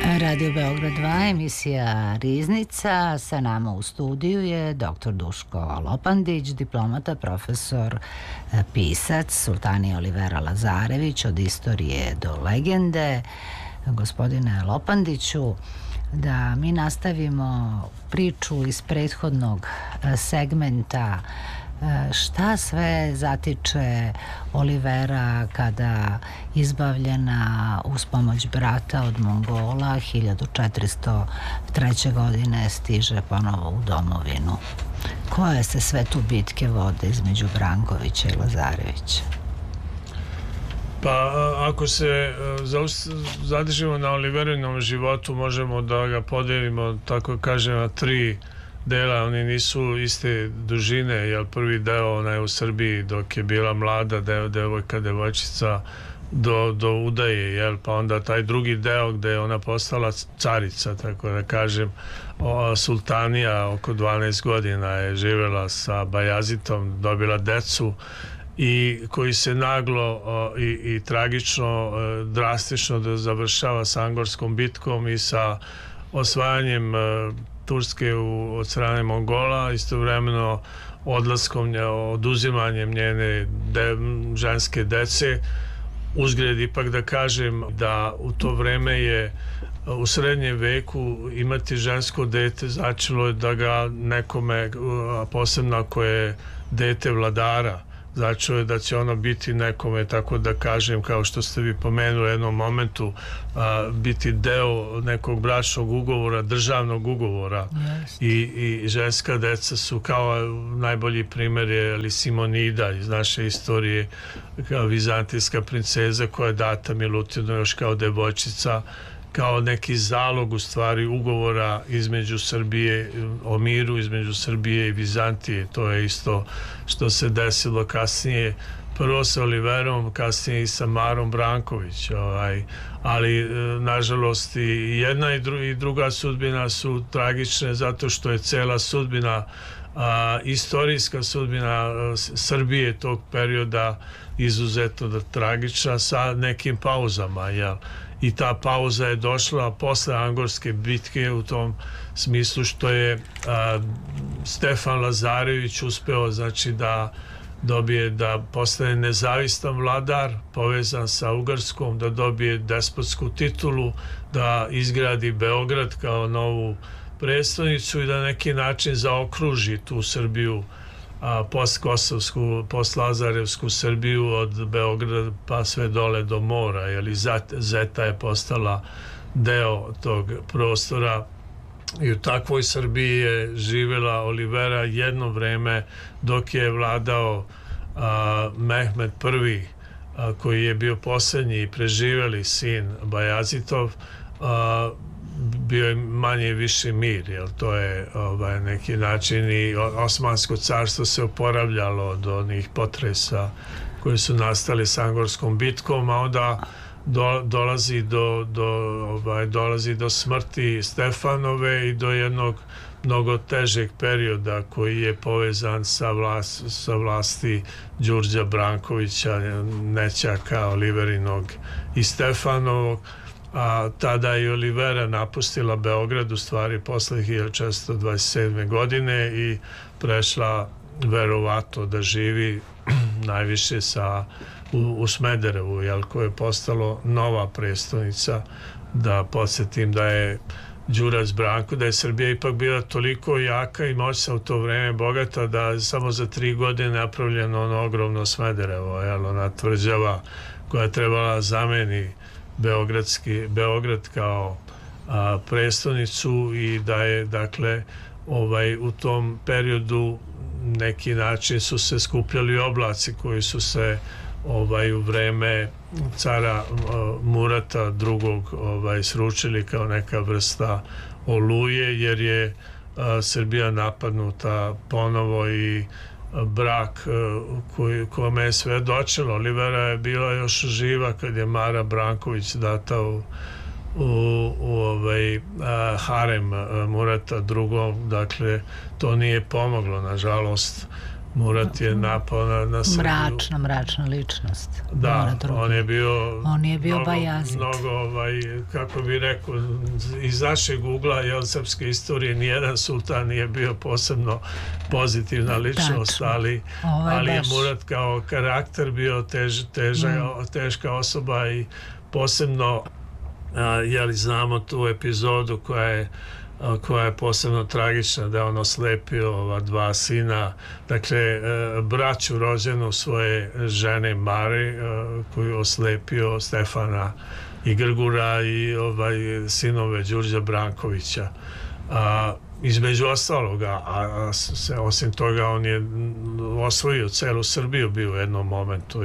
Radio Beograd 2, emisija Riznica. Sa nama u studiju je dr. Duško Lopandić, diplomata, profesor, pisac, Sultanija Olivera Lazarević, od istorije do legende. Gospodine Lopandiću, da mi nastavimo priču iz prethodnog segmenta. Šta sve zatiče Olivera kada, izbavljena uz pomoć brata od Mongola, 1403. godine stiže ponovo u domovinu? Koje se sve tu bitke vode između Brankovića i Lazarevića? Pa ako se zadržimo na Oliverinom životu, možemo da ga podelimo, tako kažem, na tri dela. Oni nisu iste dužine, jer prvi deo, ona je u Srbiji dok je bila mlada devojčica do udaje, jel? Pa onda taj drugi deo gde je ona postala carica, tako da kažem, sultanija, oko 12 godina je živjela sa Bajazitom, dobila decu, i koji se naglo i tragično, drastično završava sa Angorskom bitkom i sa osvajanjem Turske od strane Mongola, istovremeno odlaskom, oduzimanjem njene ženske dece. Uzgred ipak da kažem da u to vreme je u srednjem veku imati žensko dete značilo je da ga nekome, a posebno ako je dete vladara, značilo je da će ono biti nekome, tako da kažem, kao što ste vi pomenuli u jednom momentu, biti deo nekog bračnog ugovora, državnog ugovora. I ženska deca su, kao najbolji primjer je Simonida iz naše istorije, kao vizantijska princeza koja je data Milutinu još kao devojčica, kao neki zalog u stvari ugovora između Srbije, o miru između Srbije i Vizantije. To je isto što se desilo kasnije, prvo sa Oliverom, kasnije i sa Marom Branković. Ali nažalost i jedna i druga sudbina su tragične, zato što je cela sudbina, istorijska sudbina Srbije tog perioda izuzetno tragična, sa nekim pauzama, jel? I ta pauza je došla posle Angorske bitke, u tom smislu što je Stefan Lazarević uspeo, znači, da dobije, da postane nezavistan vladar povezan sa Ugarskom, da dobije despotsku titulu, da izgradi Beograd kao novu prestonicu i da na neki način zaokruži tu Srbiju, postkosovsku, postlazarevsku Srbiju od Beograda pa sve dole do mora, jer Zeta je postala deo tog prostora. I u takvoj Srbiji je živjela Olivera jedno vreme dok je vladao Mehmed I, koji je bio posljednji i preživjeli sin Bajazitov. Bio je manje i više mir, jer to je neki način, i Osmansko carstvo se oporavljalo od onih potresa koji su nastali sa Angorskom bitkom, a onda dolazi do smrti Stefanove i do jednog mnogo težeg perioda koji je povezan sa vlasti Đurđa Brankovića, nećaka Oliverinog i Stefanovog. A tada je Olivera napustila Beograd u stvari posle 1427. godine i prešla verovatno da živi najviše u Smederevu, jel, koje je postalo nova prestonica. Da podsjetim da je Đurac Branko, da je Srbija ipak bila toliko jaka i moćna u to vreme, bogata, da samo za 3 godine napravljeno ono ogromno Smederevo, jel, ona tvrđava koja je trebala zameni Beograd kao prestonicu, i da je, dakle, u tom periodu neki način su se skupljali oblaci koji su se u vreme cara Murata II sručili kao neka vrsta oluje, jer je Srbija napadnuta ponovo i brak kome je svedočilo. Olivera je bila još živa kad je Mara Branković data u harem Murata II. Dakle, to nije pomoglo, nažalost, Murat je napao na Srbiju. Mračna ličnost. Da, on je bio Bajazid. Mnogo, kako bi rekao, iz našeg ugla srpske istorije nijedan sultan nije bio posebno pozitivna ličnost, ali je Murat kao karakter bio teška osoba i posebno, znamo tu epizodu koja je posebno tragična, da je on oslepio ova dva sina, dakle braću rođenu svoje žene Mare, koju je oslepio Stefana i Grgura i sinove Đurđa Brankovića. Između ostaloga, osim toga on je osvojio celu Srbiju bio u jednom momentu,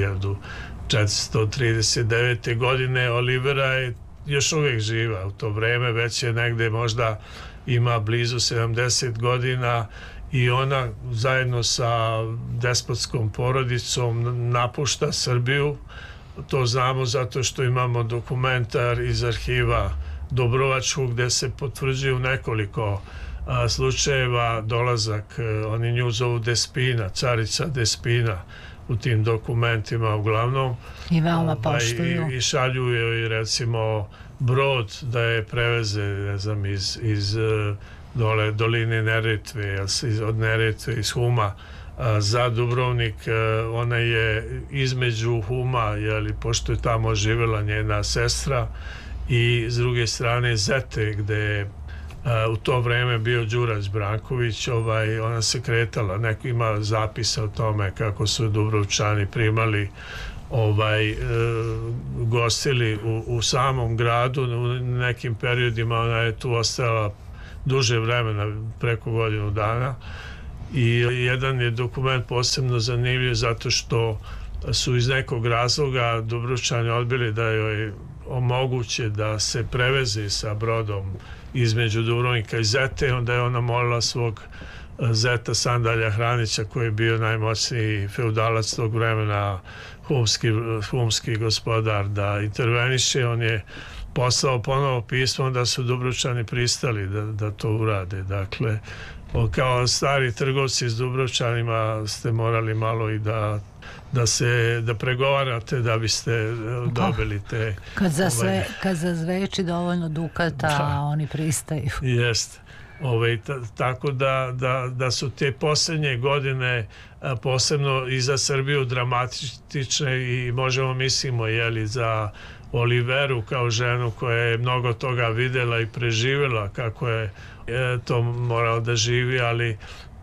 1439. godine. Olivera je još uvijek živa u to vreme, već je negde možda ima blizu 70 godina i ona zajedno sa despotskom porodicom napušta Srbiju. To znamo zato što imamo dokumentar iz arhiva Dobrovačkog gde se potvrđuju nekoliko slučajeva dolazak, oni nju zovu Despina, carica Despina u tim dokumentima uglavnom. I veoma poštuju. I šalju joj recimo brod da je preveze, ne znam, iz dole doline Neretve, od Neretve, iz Huma za Dubrovnik. Ona je između Huma, pošto je tamo živjela njena sestra, i s druge strane Zete, gde je u to vreme bio Đurađ Branković, ona se kretala, neko ima zapisa o tome kako su Dubrovčani primali, gostili u samom gradu. U nekim periodima ona je tu ostala duže vremena, preko godinu dana, i jedan je dokument posebno zanimljiv zato što su iz nekog razloga Dubrovčani odbili da joj omoguće da se preveze sa brodom između Dubrovnika i Zete. Onda je ona molila svog zeta Sandalja Hranića, koji je bio najmoćniji feudalac tog vremena, humski gospodar, da interveniše. On je poslao ponovo pismo da su Dubrovčani pristali da to urade. Dakle, kao stari trgovci s Dubrovčanima ste morali malo i da pregovarate da biste dobili te... Kad zazveči dovoljno dukata, oni pristaju. Jeste. Tako da su te posljednje godine posebno i za Srbiju dramatične i možemo mislimo za Oliveru kao ženu koja je mnogo toga videla i preživjela kako je to morao da živi, ali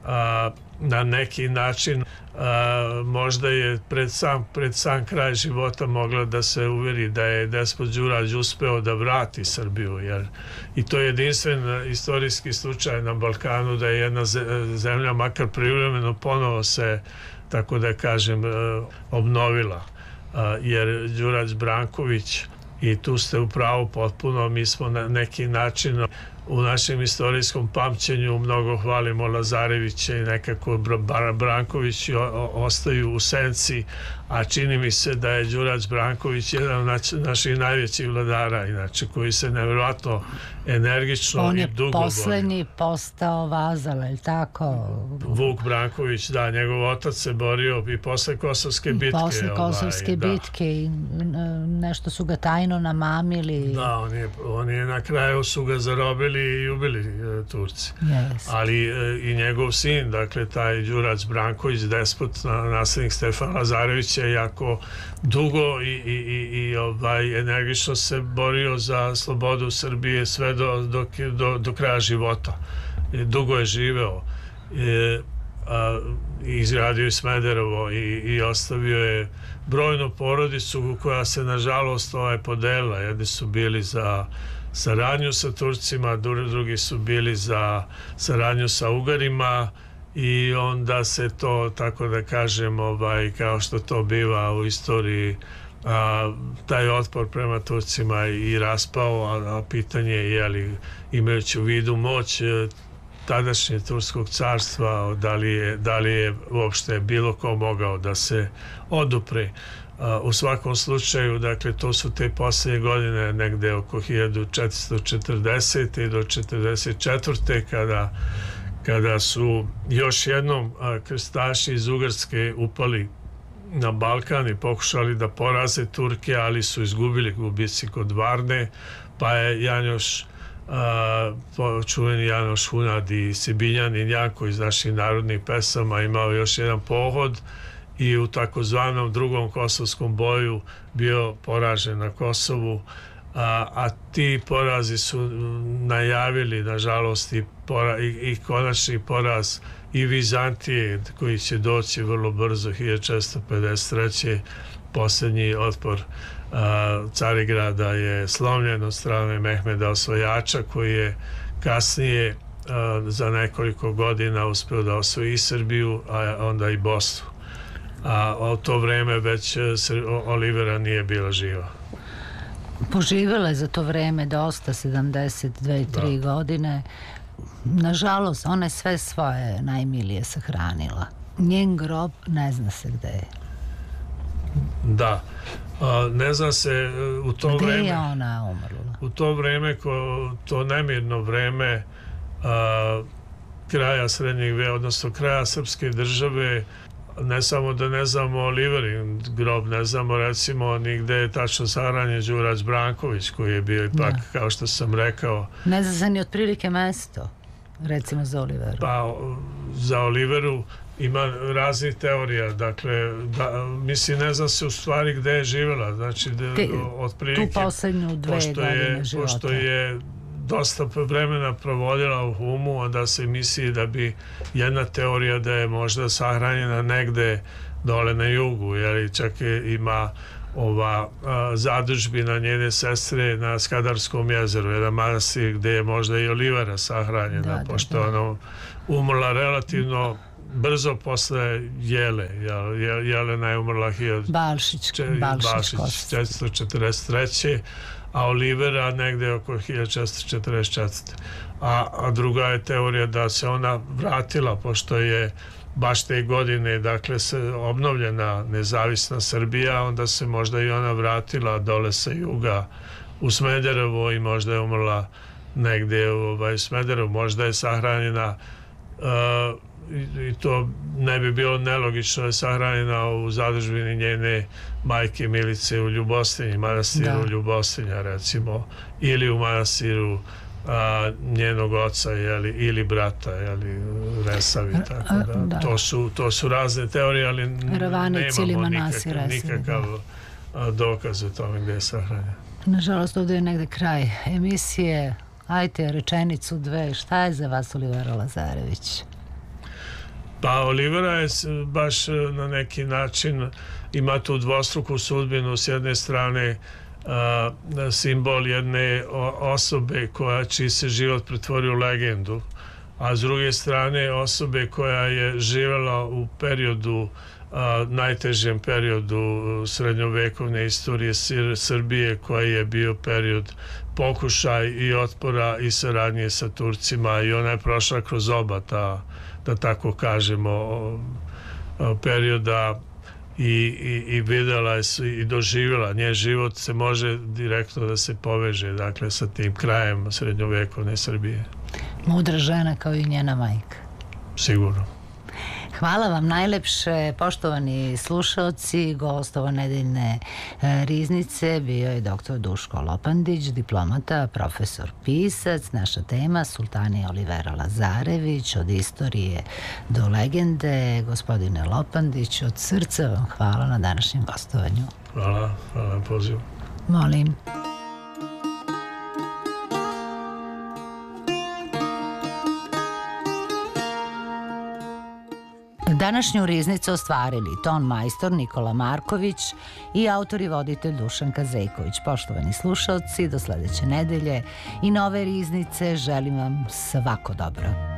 na neki način možda je pred sam kraj života mogla da se uveri da je despot Đurađ uspeo da vrati Srbiju, i to je jedinstven istorijski slučaj na Balkanu da je jedna zemlja makar privremeno ponovo se, tako da kažem, obnovila, jer Đurađ Branković, i tu ste u pravu potpuno, mi smo na neki način u našem istorijskom pamćenju mnogo hvalimo Lazarevića i nekako Brankovići ostaju u senci, a čini mi se da je Đurađ Branković jedan od naših najvećih vladara, inače, koji se nevjerojatno energično i dugo borio. On je poslednji postao vazal, je li tako? Vuk Branković, da, njegov otac se borio i posle Kosovske bitke. Posle Kosovske bitke i nešto su ga tajno namamili. Da, on je na kraju su ga zarobili i ubili Turci. Ali i njegov sin, dakle taj Đurađ Branković, despot, naslednik Stefana Lazarevića, je jako dugo i energično se borio za slobodu Srbije sve do kraja života. Dugo je živeo. Izgradio je Smederevo i ostavio je brojnu porodicu koja se nažalost podelila. Jedni su bili za saradnju sa Turcima, drugi su bili za saradnju sa Ugarima, i onda se to, tako da kažem, kao što to biva u istoriji, taj otpor prema Turcima i raspao, a pitanje je, imajući u vidu moć tadašnje Turskog carstva, da li je uopšte bilo ko mogao da se odupre. U svakom slučaju, dakle, to su te posljednje godine, negde oko 1440. do 44. kada su još jednom krstaši iz Ugarske upali na Balkan i pokušali da poraze Turke, ali su izgubili u bici kod Varne, pa je Janoš, čuveni Janoš Hunad i Sibinjanin Janko iz naših narodnih pesama imao još jedan pohod i u takozvanom drugom kosovskom boju bio poražen na Kosovu, a ti porazi su najavili nažalost i konačni poraz i Vizantije koji će doći vrlo brzo 1453. Posljednji otpor Carigrada je slomljen od strane Mehmeda Osvajača, koji je kasnije za nekoliko godina uspio da osvoji i Srbiju, a onda i Bosnu. A u to vreme već Olivera nije bila živa. Poživjela je za to vreme dosta, 72-3 godine. Nažalost, ona je sve svoje najmilije sahranila. Njen grob ne zna se gde je. Da. Ne zna se u to vreme... Gde je ona umrla? U to vreme, to nemirno vreme kraja srednjeg veka, odnosno kraja srpske države, ne samo da ne znamo Oliverin grob, ne znamo recimo ni gde je tačno sahranjen Đurađ Branković, koji je bio ipak, kao što sam rekao... Ne zna se ni otprilike mesto, recimo za Oliveru. Pa, za Oliveru ima raznih teorija, dakle, mislim, ne zna se u stvari gde je živjela, znači, otprilike... Tu poslednju 2 godine života. Pošto je dosta vremena provodila u Humu, onda se misli da bi jedna teorija da je možda sahranjena negde dole na jugu, jer čak ima ova zadužbina njene sestre na Skadarskom jezeru, jedan manastir gde je možda i Olivera sahranjena, pošto je ona umrla relativno brzo posle Jele. Jelena je umrla Balšić 443. a Olivera negde oko 1444. A druga je teorija da se ona vratila, pošto je baš te godine, dakle, obnovljena nezavisna Srbija, onda se možda i ona vratila dole sa juga u Smederevo i možda je umrla negde u Smederevu, možda je sahranjena i to ne bi bilo nelogično, je sahranjena u zadužbini njene majke Milice u Ljubostinji, manastiru Ljubostinja recimo, ili u manastiru njenog oca ili brata Resavi, tako da to su razne teorije, ali nemamo nikakav dokaz o tome gdje je sahranjena. Nažalost, ovdje je negde kraj emisije. Ajte, rečenicu 2, šta je za vas Olivera Lazarević? Pa Olivera je baš na neki način, ima tu dvostruku sudbinu, s jedne strane simbol jedne osobe čiji se život pretvorio u legendu, a s druge strane osobe koja je živjela u periodu, najtežem periodu srednjovekovne istorije Srbije, koji je bio period pokušaj i otpora i saradnje sa Turcima, i ona je prošla kroz oba ta, da tako kažemo, perioda i videla je i doživjela. Njen život se može direktno da se poveže, dakle, sa tim krajem srednjovekovne Srbije. Mudra žena kao i njena majka. Sigurno. Hvala vam najlepše, poštovani slušaoci. Gost ove nedeljne riznice bio je dr. Duško Lopandić, diplomata, profesor, pisac. Naša tema Sultanija Olivera Lazarević, od istorije do legende. Gospodine Lopandić, od srca vam hvala na današnjem gostovanju. Hvala na pozivu. Molim. Današnju riznicu ostvarili ton majstor Nikola Marković i autor i voditelj Dušan Kazejković. Poštovani slušalci, do sledeće nedelje i nove riznice želim vam svako dobro.